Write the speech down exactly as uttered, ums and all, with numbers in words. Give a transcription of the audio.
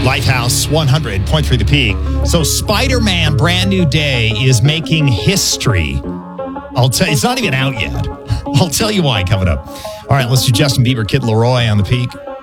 Lifehouse one hundred point three The Peak. So Spider-Man Brand New Day is making history. I'll tell you, it's not even out yet. I'll tell you why coming up. All right, let's do Justin Bieber, Kid Laroi on The Peak.